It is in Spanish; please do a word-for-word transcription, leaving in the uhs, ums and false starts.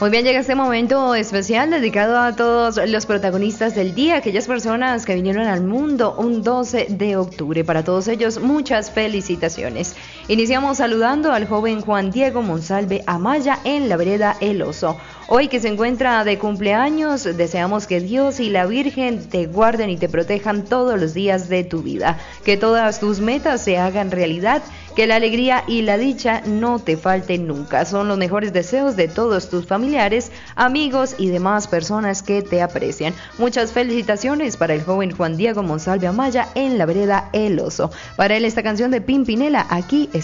Muy bien, llega este momento especial dedicado a todos los protagonistas del día, aquellas personas que vinieron al mundo un doce de octubre. Para todos ellos, muchas felicitaciones. Iniciamos saludando al joven Juan Diego Monsalve Amaya en la vereda El Oso. Hoy que se encuentra de cumpleaños, deseamos que Dios y la Virgen te guarden y te protejan todos los días de tu vida. Que todas tus metas se hagan realidad, que la alegría y la dicha no te falten nunca. Son los mejores deseos de todos tus familiares, amigos y demás personas que te aprecian. Muchas felicitaciones para el joven Juan Diego Monsalve Amaya en la vereda El Oso. Para él esta canción de Pimpinela, aquí es